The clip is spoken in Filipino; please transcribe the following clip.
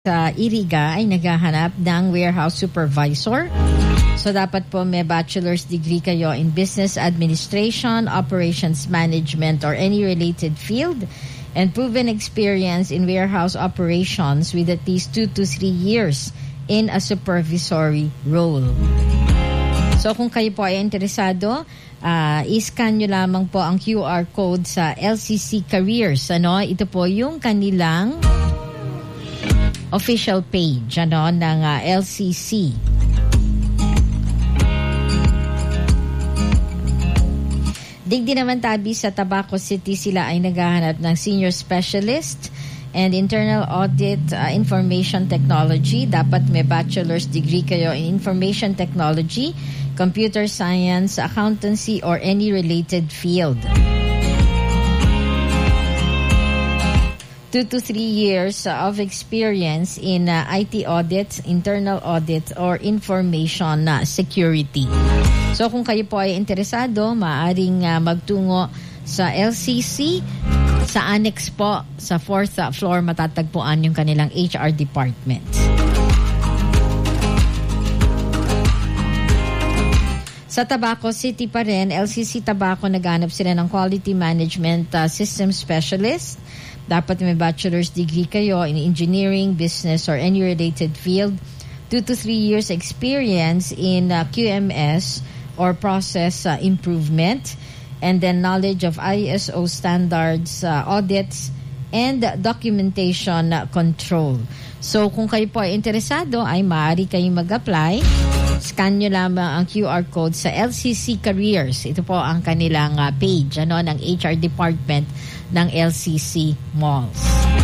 sa Iriga ay naghahanap ng warehouse supervisor. So dapat po may bachelor's degree kayo in business administration, operations management, or any related field, and proven experience in warehouse operations with at least 2 to 3 years in a supervisory role. So kung kayo po ay interesado, i-scan nyo lamang po ang QR code sa LCC Careers. Ito po yung kanilang official page ng LCC. Digdi naman tabi sa Tabaco City, sila ay naghahanap ng senior specialist and internal audit information technology. Dapat may bachelor's degree kayo in information technology, computer science, accountancy, or any related field. 2 to 3 years of experience in IT audits, internal audits, or information security. So kung kayo po ay interesado, maaaring magtungo sa LCC. Sa annex po, sa 4th floor, matatagpuan yung kanilang HR department. Sa Tabaco City pa rin, LCC Tabaco, naghanap sila ng quality management system specialist. Dapat may bachelor's degree kayo in engineering, business, or any related field. 2 to 3 years experience in QMS or process improvement. And then knowledge of ISO standards, audits, and documentation control. So kung kayo po ay interesado, ay maaari kayong mag-apply. Scan nyo lamang ang QR code sa LCC Careers. Ito po ang kanilang page ng HR department ng LCC Malls.